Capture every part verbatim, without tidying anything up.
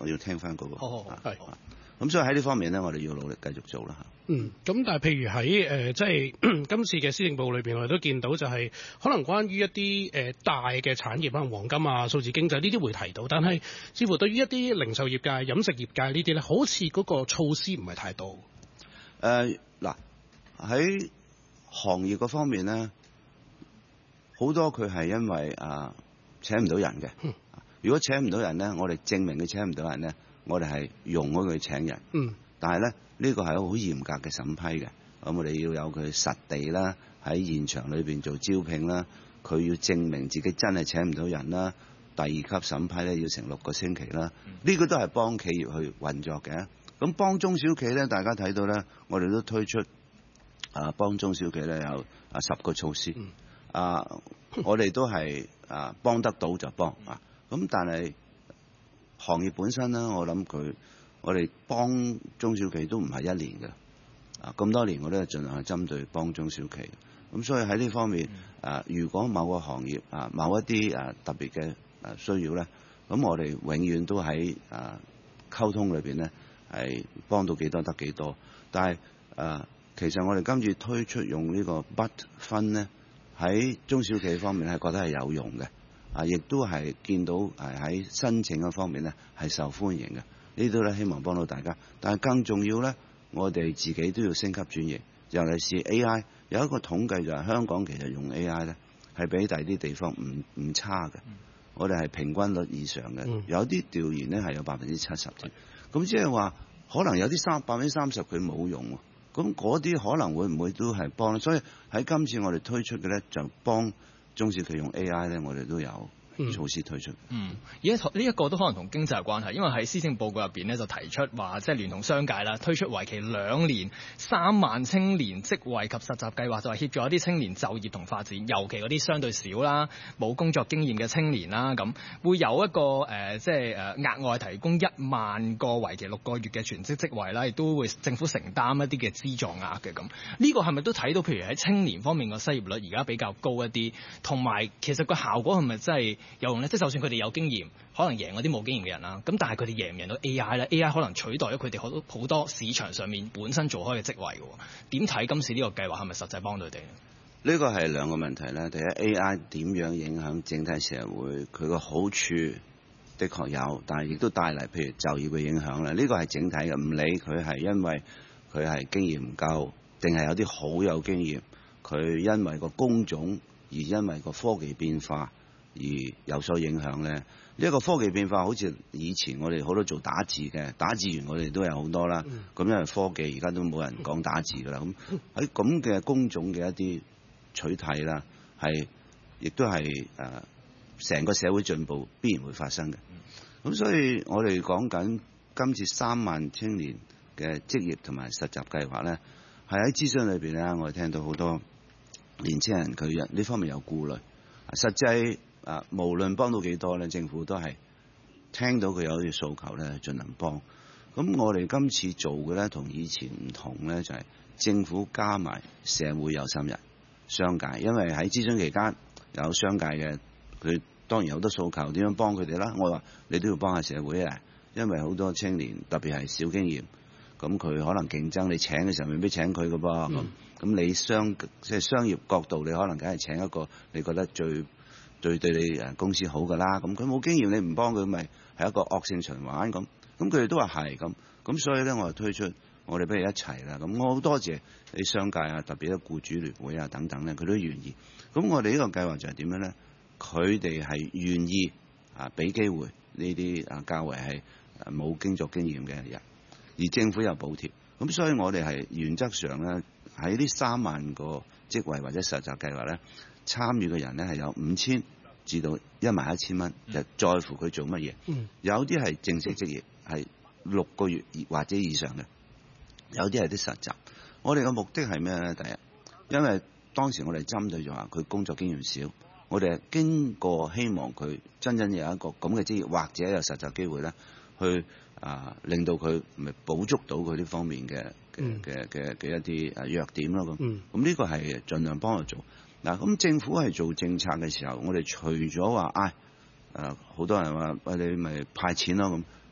我要聽翻嗰個。 好好好，係。 咁所以喺呢方面咧，我哋要努力繼續做啦。 嗯，咁但係譬如喺誒、呃，即係今次嘅施政報告裏邊，我哋都見到就係、是、可能關於一啲誒、呃、大嘅產業，可能黃金啊、數字經濟呢啲會提到，但係似乎對於一啲零售業界、飲食業界呢啲咧，好似嗰個措施唔係太多。 誒嗱喺行業嗰方面咧，好多佢係因為啊、呃、請唔到人嘅。 嗯、 如果請唔到人咧，我哋證明佢請唔到人咧，我哋係容許佢請人。 嗯。 但係咧，呢個係一個好嚴格嘅審批嘅。咁我哋要有佢實地啦，喺現場裏邊做招聘啦，佢要證明自己真係請唔到人啦。第二級審批咧要成六個星期啦。呢、嗯、個都係幫企業去運作嘅。咁幫中小企咧，大家睇到咧，我哋都推出啊幫中小企咧有啊十個措施。嗯、啊，我哋都係啊幫得到就幫啊。咁但係行業本身咧，我諗佢。我哋幫中小企都唔係一年嘅，啊咁多年我都係盡量去針對幫中小企，咁所以喺呢方面，啊如果某個行業啊某一啲啊特別嘅啊需要咧，咁我哋永遠都喺啊溝通裏邊咧係幫到幾多得幾多，但係啊其實我哋今次推出用呢個 B U T 分咧，喺中小企方面係覺得係有用嘅，啊亦都係見到係喺申請嘅方面咧係受歡迎嘅。呢度咧希望幫到大家，但係更重要咧，我哋自己都要升級轉型。尤其是 A I 有一個統計就係香港其實用 A I 咧係比第二啲地方唔唔差嘅，嗯、我哋係平均率以上嘅，嗯、有啲調研咧係有百分之七十添。咁即係話可能有啲三百分之三十佢冇用喎，咁嗰啲可能會唔會都係幫？所以喺今次我哋推出嘅咧就幫中小企用 A I 咧，我哋都有措施推出。 嗯，而家呢一個都可能同經濟有關係，因為喺施政報告入邊咧就提出話，即係聯同商界啦，推出為期兩年三萬青年職位及實習計劃，就係協助一啲青年就業同發展，尤其嗰啲相對少啦、冇工作經驗嘅青年啦，咁會有一個誒、呃，即係誒額外提供一萬個為期六個月嘅全職職位啦，亦都會政府承擔一啲嘅資助額嘅咁。呢、這個係咪都睇到？譬如喺青年方面個失業率而家比較高一啲，同埋其實個效果係咪真係有用咧？即係就算佢哋有經驗，可能贏嗰啲冇經驗嘅人啦，咁但係佢哋贏唔贏到 A I 咧 ？A I 可能取代咗佢哋好多好多市場上面本身做開嘅職位嘅。點睇今次呢個計劃係咪實際幫到佢哋？ 呢個係兩個問題啦。第一 ，A I 點樣影響整體社會？佢個好處的確有，但係亦都帶嚟譬如就業嘅影響啦。呢個係整體嘅，唔理佢係因為佢係經驗唔夠，定係有啲好有經驗，佢因為個工種而因為個科技變化而有所影響咧。呢一個科技變化好似以前我哋好多做打字嘅，打字員我哋都有好多啦。咁、嗯、因為科技而家都冇人講打字噶啦。咁喺咁嘅工種嘅一啲取替啦，係亦都係誒成個社會進步必然會發生嘅。咁所以我哋講緊今次三萬青年嘅職業同埋實習計劃咧，係喺諮詢裏邊咧，我哋聽到好多年青人佢呢方面有顧慮。實際啊，無論幫到幾多咧，政府都係聽到佢有啲訴求咧，盡量幫。咁我哋今次做嘅咧，同以前唔同咧，就係、是、政府加埋社會有心人、商界。因為喺諮詢期間有商界嘅，佢當然有好多訴求，點樣幫佢哋啦？我話你都要幫下社會啊，因為好多青年特別係少經驗，咁佢可能競爭，你請嘅時候未必請佢㗎噃。咁咁、嗯、你商即係商業角度，你可能梗係請一個你覺得最對對你誒公司好㗎啦。咁佢冇經驗，你唔幫佢，咪係一個惡性循環咁。咁佢哋都話係咁。咁所以咧，我就推出我哋不如一齊啦。咁我好多謝你商界啊，特別咧僱主聯會啊等等咧，佢都願意。咁我哋呢個計劃就係點樣咧？佢哋係願意啊，俾機會呢啲啊較為係冇工作經驗嘅人，而政府有補貼。咁所以我哋係原則上咧，喺呢三萬個職位或者實習計劃咧，參與嘅人咧係有五千至到一萬一千蚊，就在乎佢做乜嘢。嗯、有啲係正式職業，係六個月或者以上嘅；有啲係啲實習。我哋嘅目的係咩咧？第一，因為當時我哋針對咗話佢工作經驗少，我哋係經過希望佢真正有一個咁嘅職業或者有實習機會咧，去啊令到佢咪補足到佢呢方面嘅嘅嘅嘅嘅一啲誒弱點咯。咁咁呢個係盡量幫佢做。嗱，咁政府係做政策嘅時候，我哋除咗話，唉誒好多人話，喂，你咪派錢咯咁，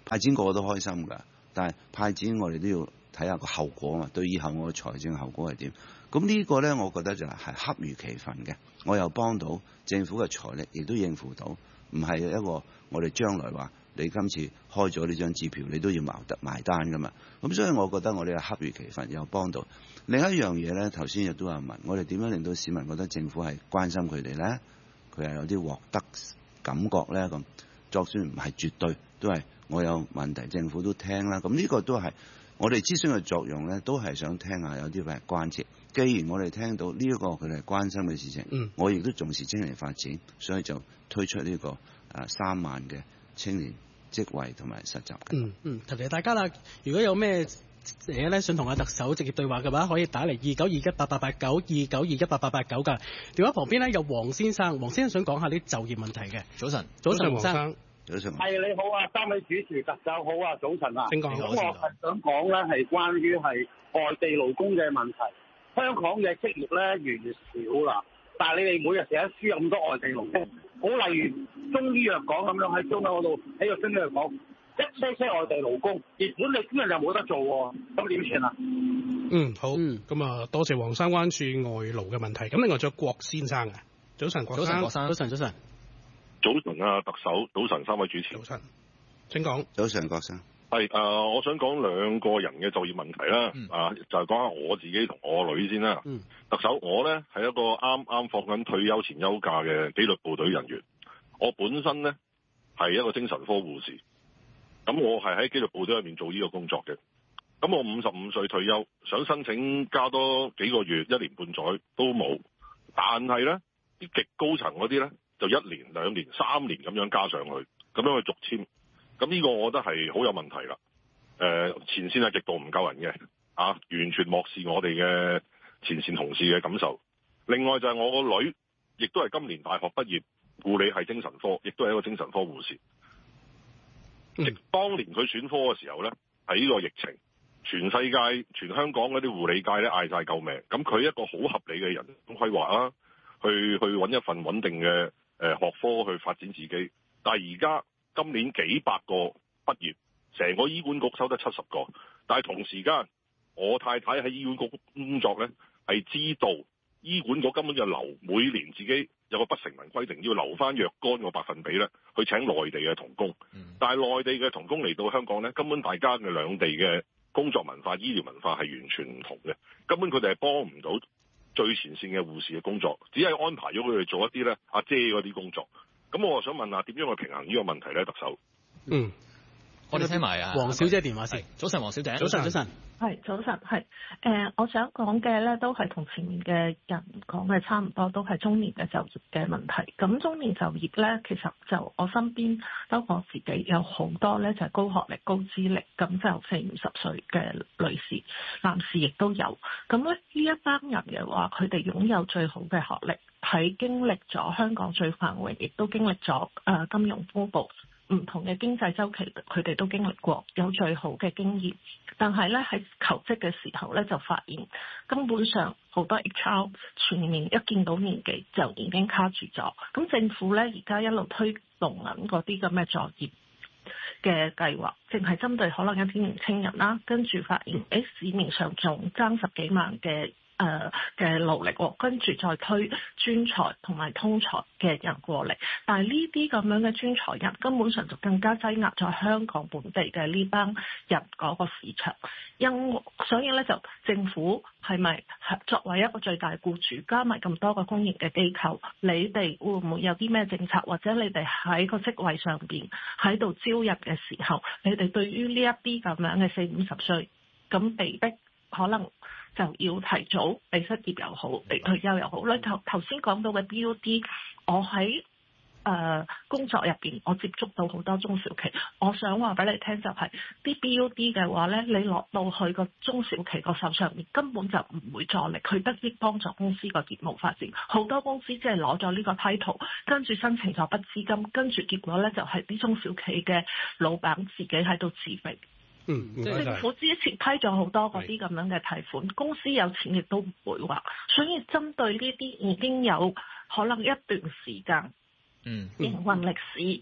派錢個個都開心㗎，但係派錢我哋都要睇下個後果嘛，對以後我嘅財政後果係點？咁呢個咧，我覺得就係恰如其分嘅，我又幫到政府嘅財力，亦都應付到，唔係一個我哋將來話你今次開咗呢張支票，你都要埋得埋單㗎嘛。咁所以我覺得我哋係恰如其分，又幫到。另一樣嘢咧，頭先亦都有問，我哋點樣令到市民覺得政府係關心佢哋咧？佢係有啲獲得感覺咧咁。就算唔係絕對，都係我有問題，政府都聽啦。咁呢個都係我哋諮詢嘅作用咧，都係想聽下有啲咩關切。既然我哋聽到呢一個佢哋係關心嘅事情，嗯、我亦都重視青年發展，所以就推出呢、這個誒、啊、三萬嘅青年職位同埋實習。 嗯嗯，提提大家啦，如果有咩嘢咧想同阿特首直接對話嘅話，可以打嚟二九二一八八八九，二九二一八八八九㗎。電話旁邊咧有黃先生，黃先生想講下啲就業問題嘅。早晨，早晨，黃生。 早晨， 係你好啊，三位主持特首好啊，早晨啊。 請講。 咁我係想講咧，係關於係外地勞工嘅問題。香港嘅職業咧越嚟越少啦，但係你哋每日成日輸入咁多外地勞工，好例如中醫藥港咁樣喺中央嗰度喺個中醫藥港一車車外地勞工，而本地工人又冇得做喎，咁點算啊？ 嗯，好。咁啊，多謝黃生關注外勞嘅問題。咁另外仲有郭先生啊，早晨，郭生。早晨，郭生。早晨，早晨。 早晨啊，特首，早晨，三位主持。 早晨，請講。 早晨，郭生。 係誒、呃，我想講兩個人嘅就業問題啦。嗯、啊，就係講下我自己同我女先啦。嗯、特首，我咧係一個啱啱放緊退休前休假嘅紀律部隊人員。我本身咧係一個精神科護士。咁我係喺紀律部隊入面做呢個工作嘅。咁我五十五歲退休，想申請加多幾個月，一年半載都冇。但係咧，啲極高層嗰啲咧，就一年、兩年、三年咁樣加上去，咁樣去續簽，咁呢個我覺得係好有問題啦。誒、呃，前線係極度唔夠人嘅，啊，完全漠視我哋嘅前線同事嘅感受。另外就係我個女，亦都係今年大學畢業，護理係精神科，亦都係一個精神科護士。嗯、當年佢選科嘅時候呢，喺呢個疫情，全世界、全香港嗰啲護理界咧嗌晒救命，咁佢一個好合理嘅人工規劃啦，去去揾一份穩定嘅誒學科去發展自己，但係而家今年幾百個畢業，成個醫管局收得七十個，但係同時間我太太喺醫管局工作呢，係知道醫管局根本就留每年自己有個不成文規定，要留翻若干個百分比呢去請內地嘅童工，但係內地嘅童工嚟到香港呢，根本大家嘅兩地嘅工作文化、醫療文化係完全唔同嘅，根本佢哋係幫唔到最前線嘅護士嘅工作，只係安排咗佢哋做一啲咧阿姐嗰啲工作。咁我就想問下點樣去平衡呢個問題咧，特首？ 嗯，我哋聽埋啊，黃小姐電話先。早晨，黃小姐。早晨，早晨。 係早晨，係誒、呃，我想講嘅咧都係同前面嘅人講嘅差唔多，都係中年嘅就業嘅問題。咁中年就業咧，其實就我身邊包括我自己有好多咧，就係、是、高學歷、高資歷，咁就四五十歲嘅女士、男士亦都有。咁咧呢一班人嘅話，佢哋擁有最好嘅學歷，喺經歷咗香港最繁榮，亦都經歷咗誒金融風暴。唔同嘅經濟周期，佢哋都經歷過，有最好嘅經驗。但係咧喺求職嘅時候咧，就發現根本上好多 H R 全年一見到年紀就已經卡住咗。咁政府咧而家一路推動緊嗰啲咁嘅就業嘅計劃，淨係針對可能一啲年青人啦，跟住發現喺市面上仲爭十幾萬嘅。誒嘅勞力喎，跟住再推專才同埋通才嘅人過嚟，但係呢啲咁樣嘅專才人根本上就更加擠壓咗香港本地嘅呢班人嗰個市場，因所以咧就政府係咪作為一個最大僱主，加埋咁多個公營嘅機構，你哋會唔會有啲咩政策，或者你哋喺個職位上邊喺度招入嘅時候，你哋對於呢一啲咁樣嘅四五十歲咁被逼可能就要提早被失業又好，被退休又好咧。頭頭先講到嘅 B U D， 我喺誒、呃、工作入邊，我接觸到好多中小企。我想話俾你聽就係、是、啲 B U D 嘅話咧，你落到去個中小企個手上面，根本就唔會助力佢得益幫助公司個業務發展。好多公司即係攞咗呢個 title， 跟住申請咗筆資金，跟住結果咧就係、是、啲中小企嘅老闆自己喺度自肥。 嗯， 政府之前批咗好多嗰啲咁樣嘅提款，是公司有錢亦都唔會話，所以針對呢啲已經有可能一段時間，嗯，營運歷史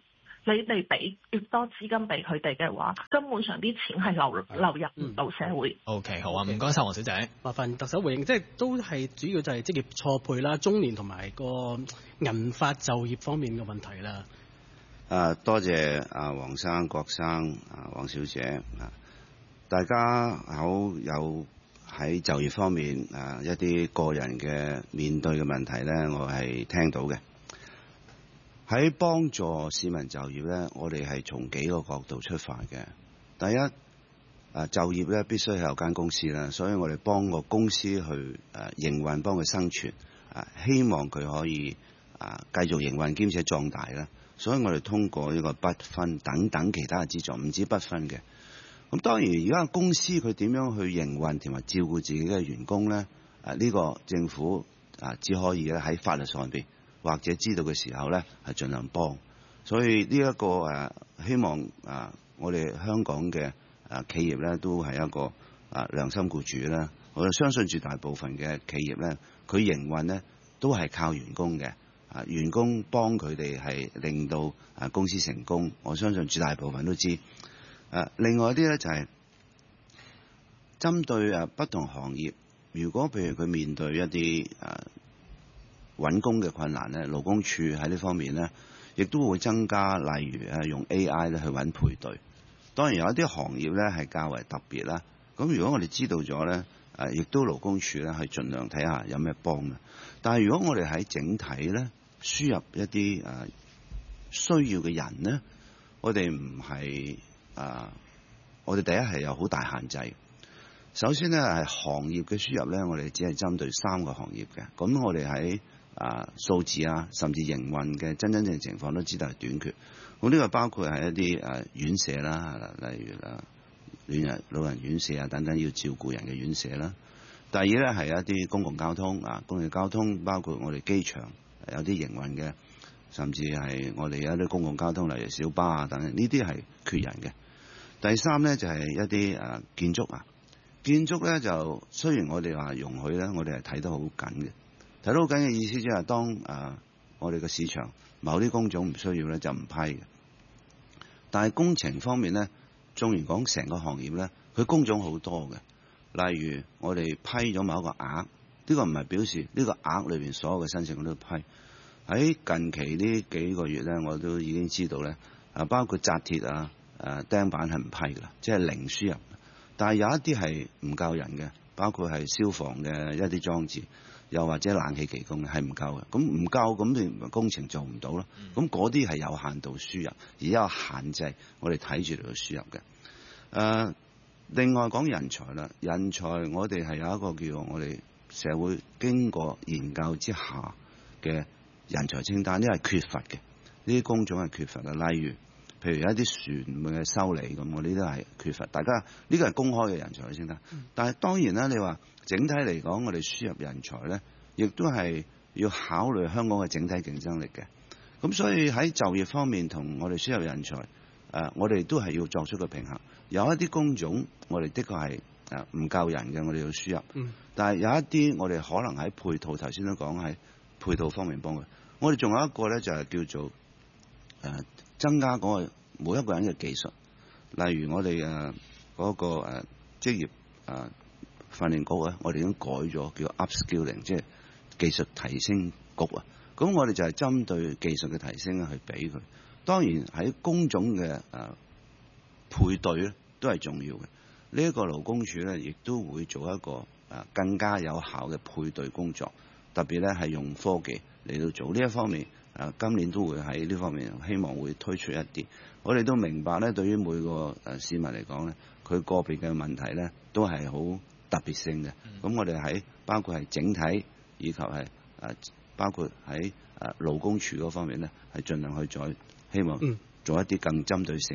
你哋俾越多資金俾佢哋嘅話，根本上啲錢係流流入唔到社會。 O、okay, K， 好啊，唔該晒黃小姐。 麻煩特首回應，即係都係主要就係職業錯配啦、中年同埋個銀髮就業方面嘅問題啦。 啊，多謝啊，黃生、郭生、啊，黃小姐啊，大家好有喺就業方面啊一啲個人嘅面對嘅問題咧，我係聽到嘅。喺幫助市民就業咧，我哋係從幾個角度出發嘅。第一，啊就業咧必須係有間公司啦，所以我哋幫個公司去誒營運，幫佢生存，啊希望佢可以啊繼續營運兼且壯大啦。所以我哋通過呢個不分等等其他嘅資助，唔止不分嘅。咁當然而家公司佢點樣去營運同埋照顧自己嘅員工咧？啊呢個政府啊只可以咧喺法律上邊或者知道嘅時候咧係盡量幫。所以呢一個誒希望啊我哋香港嘅啊企業咧都係一個啊良心僱主啦。我相信絕大部分嘅企業咧，佢營運咧都係靠員工嘅。啊，員工幫佢哋係令到啊公司成功，我相信絕大部分都知。誒，另外一啲咧就係針對誒不同行業，如果譬如佢面對一啲誒揾工嘅困難咧，勞工處喺呢方面咧，亦都會增加，例如誒用 A I 咧去揾配對。當然有一啲行業咧係較為特別啦。咁如果我哋知道咗咧，誒亦都勞工處咧係盡量睇下有咩幫嘅。但係如果我哋喺整體咧，輸入一啲誒需要嘅人呢，我哋唔係誒，我哋第一係有好大限制。首先呢，係行業嘅輸入呢，我哋只係針對三個行業嘅。咁我哋喺誒數字啊，甚至營運嘅真真正正情況都知道係短缺。咁呢個包括係一啲誒院舍啦，例如啦老人老人院舍啊等等要照顧人嘅院舍啦。第二呢，係一啲公共交通啊，公共交通包括我哋機場。有啲營運嘅，甚至係我哋有啲公共交通，例如小巴啊等等，呢啲係缺人嘅。第三呢，就係、是、一啲誒建築啊，建築呢，就雖然我哋話容許呢，我哋係睇得好緊嘅，睇得好緊嘅意思即係當誒、啊、我哋嘅市場某啲工種唔需要呢，就唔批嘅。但係工程方面呢，縱然講成個行業呢，佢工種好多嘅，例如我哋批咗某一個額。呢個唔係表示呢個額裏邊所有嘅申請我都批。喺近期呢幾個月咧，我都已經知道咧，啊包括紮鐵啊、誒釘板係唔批噶啦，即係零輸入。但係有一啲係唔夠人嘅，包括係消防嘅一啲裝置，又或者冷氣技工係唔夠嘅。咁唔夠咁，你工程做唔到咯。咁嗰啲係有限度輸入，而有限制，我哋睇住嚟去輸入嘅。誒、呃，另外講人才啦，人才我哋係有一個叫我哋社會經過研究之下嘅人才清單，呢係缺乏嘅，呢啲工種係缺乏嘅。例如，譬如有一啲船嘅修理咁，我呢啲係缺乏。大家呢個係公開嘅人才清單，但係當然啦，你話整體嚟講，我哋輸入人才咧，亦都係要考慮香港嘅整體競爭力嘅。咁所以喺就業方面同我哋輸入人才，誒、呃，我哋都係要作出個平衡。有一啲工種，我哋的確係誒唔夠人嘅，我哋要輸入。嗯但係有一啲我哋可能喺配套，頭先都講喺配套方面幫佢。我哋仲有一個咧，就係叫做誒、呃、增加嗰個每一個人嘅技術。例如我哋誒嗰個誒、呃、職業誒、呃、訓練局啊，我哋已經改咗叫 upskilling， 即係技術提升局啊。咁我哋就係針對技術嘅提升去俾佢。當然喺工種嘅誒、呃、配對咧都係重要嘅。呢、這、一個勞工處咧，亦都會做一個啊，更加有效嘅配對工作，特別咧係用科技嚟到做呢一方面。啊，今年都會喺呢方面希望會推出一啲。我哋都明白咧，對於每個誒市民嚟講咧，佢個別嘅問題咧都係好特別性嘅。咁、嗯、我哋喺包括係整體以及係誒包括喺誒勞工處嗰方面咧，係盡量去再希望做一啲更針對性嘅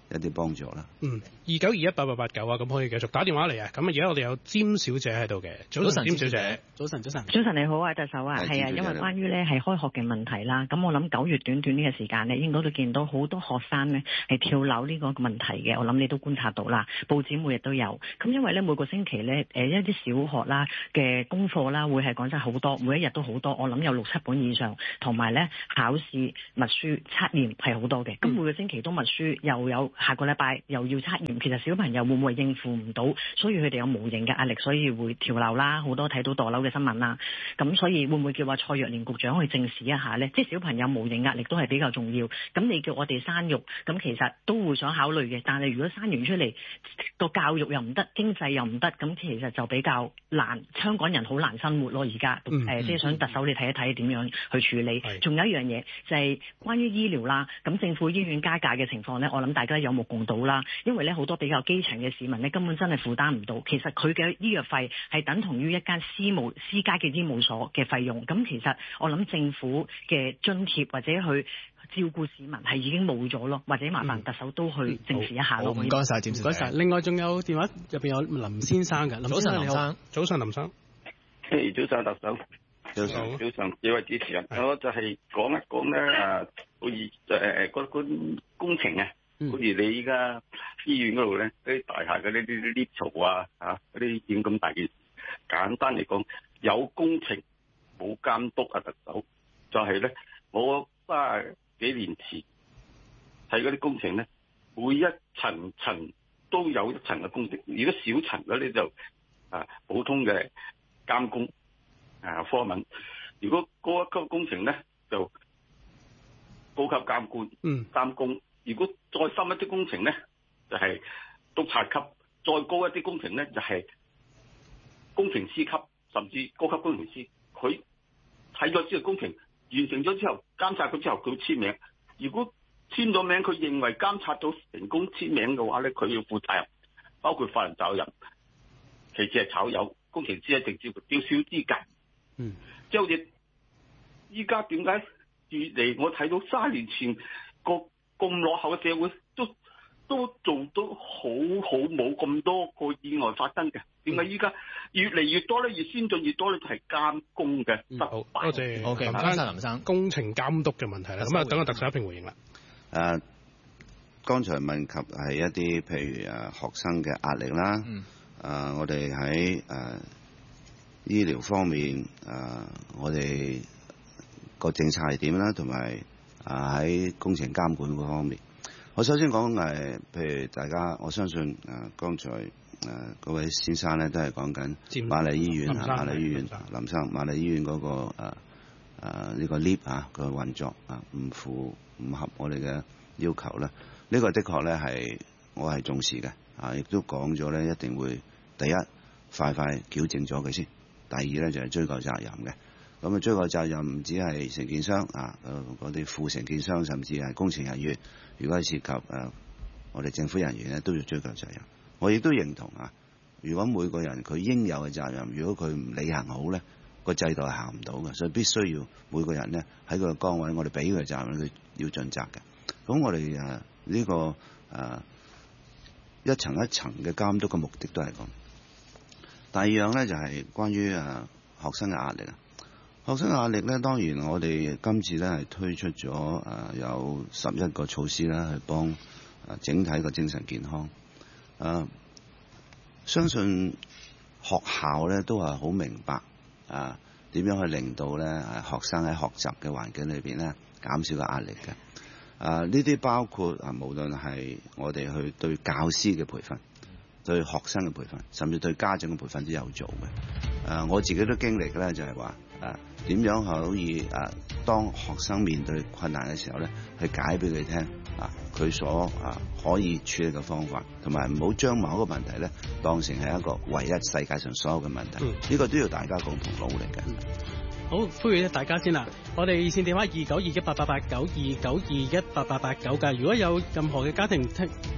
一啲幫助啦。 嗯，二九二一八八八九啊，咁可以繼續打電話嚟啊。咁而家我哋有詹小姐喺度嘅，早晨，詹小姐， 早晨，早晨， 早晨你好啊，特首啊，係啊，因為關於咧係開學嘅問題啦，咁我諗九月短短呢個時間咧，應該都見到好多學生咧係跳樓呢個問題嘅，我諗你都觀察到啦，報紙每日都有。咁因為咧每個星期咧誒一啲小學啦嘅功課啦，會係講真好多，每一日都好多，我諗有六七本以上，同埋咧考試、默書、測驗係好多嘅。咁每個星期都默書，又有下個禮拜又要測驗，其實小朋友會唔會應付唔到，所以佢哋有無形嘅壓力，所以會跳樓啦，好多睇到墮樓嘅新聞啦。咁所以會唔會叫話蔡若蓮局長去正視一下呢？即係小朋友無形壓力都係比較重要。咁你叫我哋生育，咁其實都會想考慮嘅。但係如果生完出嚟個教育又唔得，經濟又唔得，咁其實就比較難。香港人好難生活咯，而家誒即係想特首你睇一睇點樣去處理。仲有一樣嘢就係、是、關於醫療啦。咁政府醫院加價嘅情況呢，我諗大家有目共睹啦。因為咧好多比較基層嘅市民咧根本真係負擔唔到。其實佢嘅醫藥費係等同於一間私務私家嘅醫務所嘅費用。咁其實我諗政府嘅津貼或者去照顧市民係已經冇咗咯，或者麻煩特首都去正視一下咯。 唔該晒，唔該晒。另外仲有電話入邊有林先生嘅，早晨林生， 早晨林生， 誒早晨特首， 早晨早晨幾位主持人，我就係講一講咧誒，好似誒誒嗰嗰工程啊。好似你依家醫院嗰度咧，啲大廈嗰啲啲 lift 槽啊，嚇嗰啲點咁大件事。簡單嚟講，有工程冇監督啊，特首就係、是、咧，我卅幾年前睇嗰啲工程咧，每一層層都有一層嘅工程。如果小層嗰啲就啊普通嘅監工啊科文，如果高一級工程咧就高級監官嗯監工。如果再深一啲工程咧，就係、是、督察級；再高一啲工程咧，就係、是、工程師級，甚至高級工程師。佢睇咗之後，工程完成咗之後，監察佢之後，佢簽名。如果簽咗名，佢認為監察到成功簽名嘅話咧，佢要負責任，包括法人責任。其次係炒魷，工程師一定照吊銷資格。嗯，即係好似依家點解越嚟我睇到三年前個咁落後嘅社會都都做到好好，冇咁多個意外發生嘅。點解依家越嚟越多咧？越先進越多咧，就係監工嘅失敗。 好，多謝。 好嘅，林生，林生， 工程監督嘅問題啦。咁啊，等個特首一並回應啦。 誒，剛才問及係一啲譬如誒學生嘅壓力啦。嗯。誒，我哋喺誒醫療方面誒，我哋個政策係點啦，同埋。啊！喺工程監管嗰方面，我首先講誒，譬如大家，我相信誒、啊，剛才誒嗰、啊、位先生咧都係講緊瑪麗醫院啊，瑪麗醫院林生瑪麗醫院嗰、那個誒誒呢個 lift 啊個運作啊唔符唔合我哋嘅要求咧，呢、這個的確咧係我係重視嘅啊，亦都講咗咧一定會第一快快矯正咗佢先，第二咧就係、是、追究責任嘅。咁啊，追究責任唔止係承建商啊，嗰啲副承建商，甚至係工程人員。如果係涉及誒、啊、我哋政府人員咧，都要追究責任。我亦都認同啊，如果每個人佢應有嘅責任，如果佢唔履行好咧，個制度係行唔到嘅。所以必須要每個人咧喺佢個崗位，我哋俾佢嘅責任，佢要盡責嘅。咁我哋誒呢個誒、啊、一層一層嘅監督嘅目的都係咁。第二樣咧就係、是、關於誒、啊、學生嘅壓力啊。學生壓力咧，當然我哋今次咧係推出咗誒、呃、有十一個措施啦，去幫誒、呃、整體個精神健康。誒、呃，相信學校咧都係好明白啊，點、呃、樣去令到咧誒學生喺學習嘅環境裏邊咧減少個壓力嘅。誒、呃，呢啲包括啊，無論係我哋去對教師嘅培訓、對學生嘅培訓，甚至對家長嘅培訓都有做嘅。誒、呃，我自己都經歷咧，就係話。誒點樣可以誒、啊、當學生面對困難嘅時候咧，去解俾佢聽啊，佢所啊可以處理嘅方法，同埋唔好將某一個問題咧當成係一個唯一世界上所有嘅問題。呢、嗯這個都要大家共同努力嘅。嗯、 好，呼籲大家先啦。我哋熱線電話二九二一八八八九二九二一八八八九㗎。如果有任何嘅家庭聽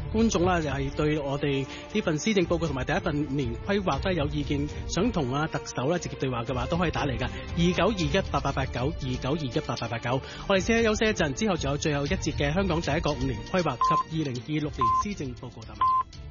觀眾啦，就係對我哋呢份施政報告同埋第一份五年規劃都有意見，想同啊特首咧直接對話嘅話，都可以打嚟㗎，二九二一八八八九，二九二一八八八九。我哋先休息一陣，之後仲有最後一節嘅香港第一個五年規劃及二零二六年施政報告答問。